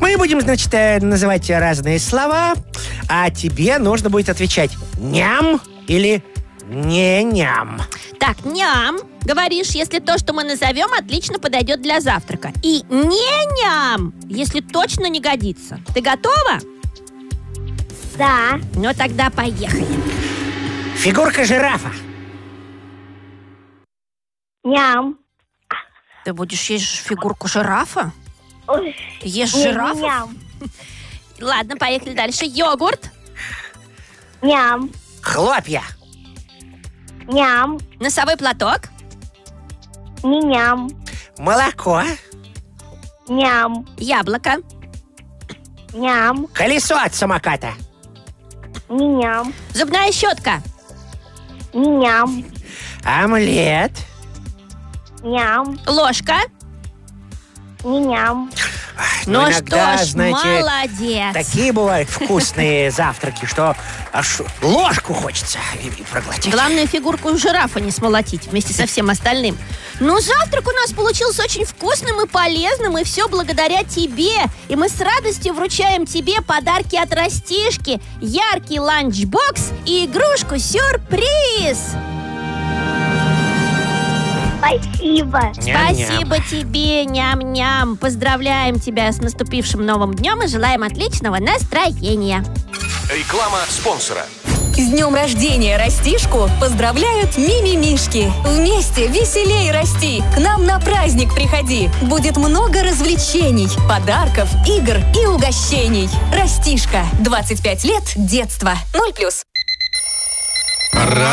Мы будем, значит, называть разные слова, а тебе нужно будет отвечать ням или не ням. Так, ням, говоришь, если то, что мы назовем, отлично подойдет для завтрака. И не ням, если точно не годится. Ты готова? Да. Ну тогда поехали. Фигурка жирафа. Ням. Ты будешь есть фигурку жирафа? Ой, Ты ешь не жирафов? ням. Ладно, поехали дальше. Йогурт, Ням. Хлопья. Ням. носовой платок, Не ням. Молоко. Ням. яблоко, Ням. Колесо от самоката. Не ням. зубная щетка, Не ням. Омлет. Ням. ложка. Не ням. Ну иногда, что ж, знаете, молодец. такие бывают вкусные завтраки, что аж ложку хочется проглотить. Главное, фигурку жирафа не смолотить вместе со всем остальным. Ну, завтрак у нас получился очень вкусным и полезным, и все благодаря тебе. И мы с радостью вручаем тебе подарки от Растишки, яркий ланчбокс и игрушку-сюрприз. Спасибо. Ням-ням. Спасибо тебе, ням-ням. Поздравляем тебя с наступившим новым днем и желаем отличного настроения. Реклама спонсора. С днем рождения Растишку поздравляют мимимишки. Вместе веселей расти. К нам на праздник приходи. Будет много развлечений, подарков, игр и угощений. Растишка. 25 лет детства. 0+.